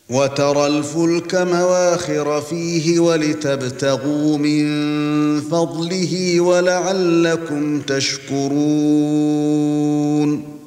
وترى الفلك مواخر فيه ولتبتغوا من فضله ولعلكم تشكرون